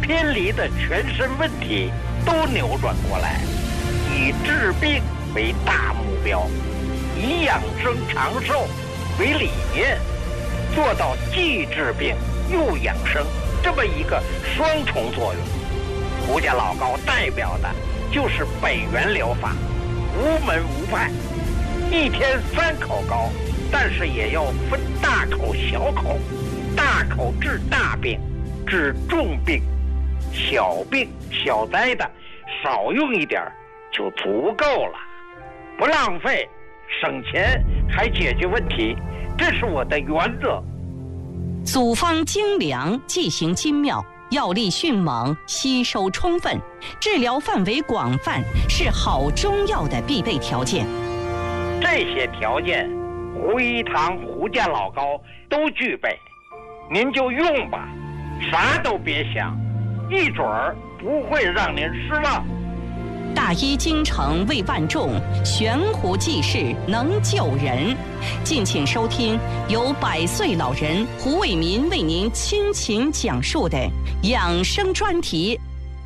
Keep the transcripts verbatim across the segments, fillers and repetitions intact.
偏离的全身问题都扭转过来，以治病为大目标，以养生长寿为理念，做到既治病又养生这么一个双重作用。胡家老高代表的就是北元疗法，无门无派，一天三口膏，但是也要分大口小口，大口治大病，治重病，小病小灾的少用一点就足够了，不浪费，省钱还解决问题，这是我的原则。 组方精良，剂行精妙，药力迅猛，吸收充分，治疗范围广泛，是好中药的必备条件。 这些条件，胡一堂、胡家老高都具备，您就用吧，啥都别想，一准儿不会让您失望。 大医精诚为万众，悬壶济世能救人。敬请收听由百岁老人胡伟民为您倾情讲述的养生专题。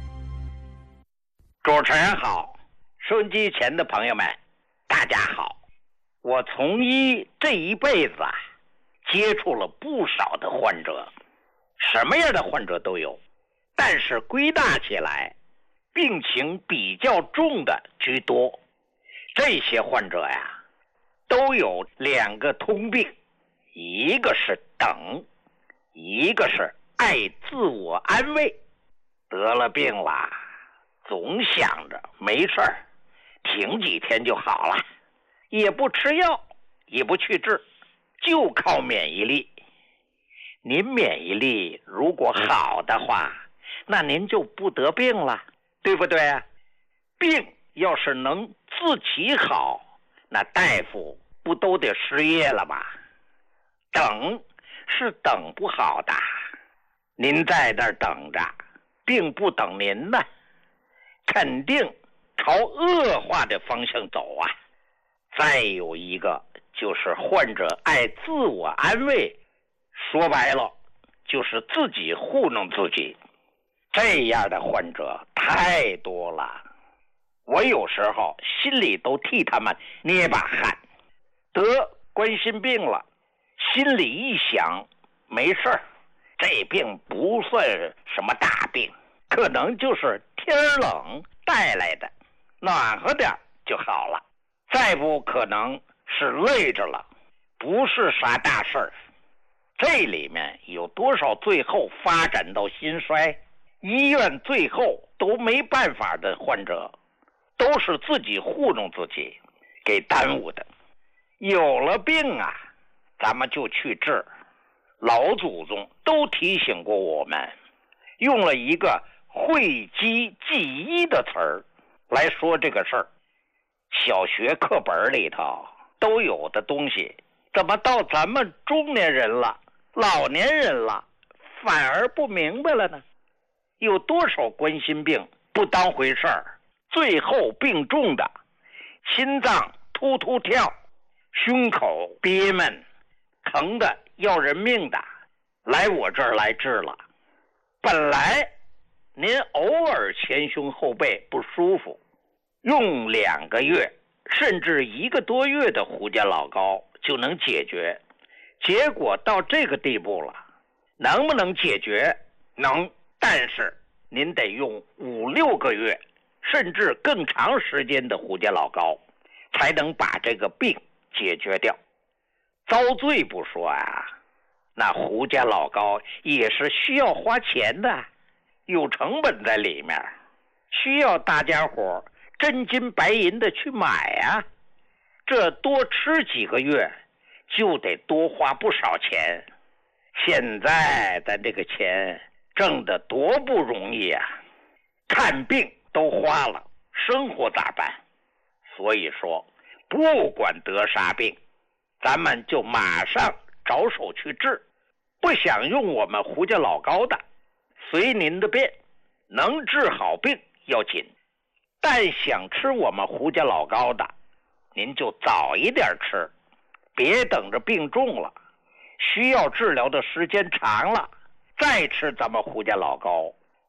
主持人好，收音机前的朋友们大家好。我从医这一辈子啊，接触了不少的患者，什么样的患者都有，但是归纳起来病情比较重的居多。这些患者呀，都有两个通病，一个是等，一个是爱自我安慰。得了病了，总想着没事儿，挺几天就好了，也不吃药，也不去治，就靠免疫力。您免疫力如果好的话，那您就不得病了，对不对啊？病要是能自己好，那大夫不都得失业了吗？等是等不好的，您在那儿等着，病不等您呢，肯定朝恶化的方向走啊。再有一个就是患者爱自我安慰，说白了就是自己糊弄自己，这样的患者太多了，我有时候心里都替他们捏把汗。得冠心病了，心里一想没事儿，这病不算什么大病，可能就是天冷带来的，暖和点就好了。再不可能是累着了，不是啥大事儿。这里面有多少最后发展到心衰，医院最后都没办法的患者，都是自己糊弄自己给耽误的。有了病啊，咱们就去治。老祖宗都提醒过我们，用了一个讳疾忌医的词儿来说这个事儿。小学课本里头都有的东西，怎么到咱们中年人了，老年人了，反而不明白了呢？有多少冠心病不当回事儿，最后病重的，心脏突突跳，胸口憋闷，疼的要人命的，来我这儿来治了。本来您偶尔前胸后背不舒服，用两个月甚至一个多月的胡家老高就能解决，结果到这个地步了，能不能解决？能，但是您得用五六个月甚至更长时间的胡家老高才能把这个病解决掉。遭罪不说啊，那胡家老高也是需要花钱的，有成本在里面，需要大家伙真金白银的去买啊，这多吃几个月就得多花不少钱。现在咱这个钱挣得多不容易啊，看病都花了，生活咋办？所以说不管得啥病，咱们就马上着手去治。不想用我们胡家老高的，随您的便，能治好病要紧。但想吃我们胡家老高的，您就早一点吃，别等着病重了，需要治疗的时间长了再吃咱们胡家老高，